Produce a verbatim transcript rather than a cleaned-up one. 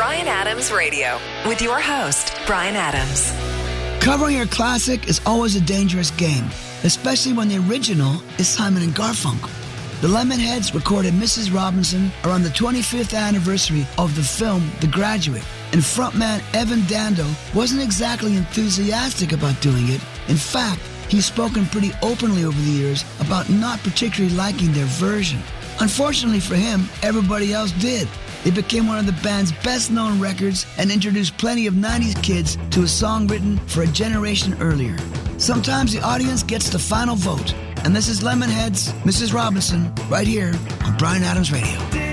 Bryan Adams Radio with your host, Bryan Adams. Covering a classic is always a dangerous game, especially when the original is Simon and Garfunkel. The Lemonheads recorded Missus Robinson around the twenty-fifth anniversary of the film The Graduate, and frontman Evan Dando wasn't exactly enthusiastic about doing it. In fact, he's spoken pretty openly over the years about not particularly liking their version. Unfortunately for him, everybody else did. It became one of the band's best-known records and introduced plenty of nineties kids to a song written for a generation earlier. Sometimes the audience gets the final vote, and this is Lemonheads, Missus Robinson, right here on Bryan Adams Radio.